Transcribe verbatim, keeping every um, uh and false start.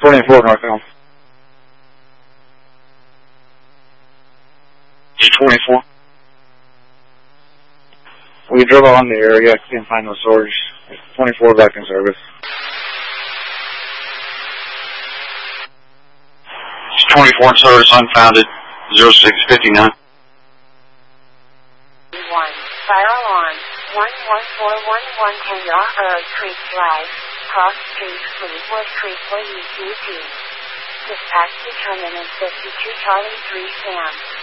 twenty-four northbound. twenty-four. We drove along the area, can't find no storage. twenty-four back in service. twenty-four in service, unfounded, zero six fifty-nine. one, fire alarm, one one four one one Tango Road Creek Drive, Cross Street, Fleetwood Creek, Louisiana. Dispatch determinant fifty-two Charlie three Sam.